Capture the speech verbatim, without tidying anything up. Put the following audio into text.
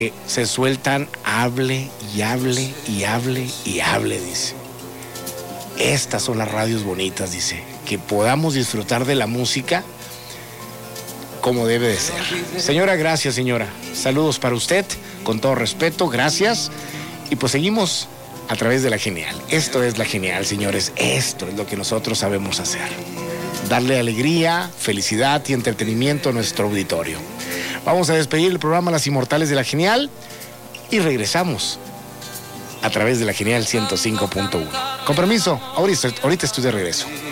Se sueltan, hable y hable y hable y hable, dice. Estas son las radios bonitas, dice. Que podamos disfrutar de la música como debe de ser. Señora, gracias, señora. Saludos para usted, con todo respeto, gracias. Y pues seguimos a través de La Genial. Esto es La Genial, señores. Esto es lo que nosotros sabemos hacer. Darle alegría, felicidad y entretenimiento a nuestro auditorio. Vamos a despedir el programa Las Inmortales de La Genial y regresamos a través de La Genial ciento cinco punto uno. Con permiso, ahorita, ahorita estoy de regreso.